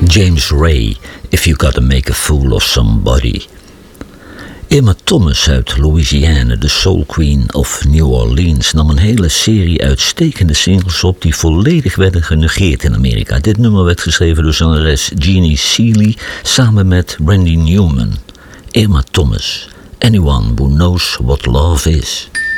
James Ray, If You Gotta Make a Fool of Somebody. Emma Thomas uit Louisiana, de soul queen of New Orleans, nam een hele serie uitstekende singles op die volledig werden genegeerd in Amerika. Dit nummer werd geschreven door zangeres Jeannie Seely samen met Randy Newman. Emma Thomas, Anyone Who Knows What Love Is.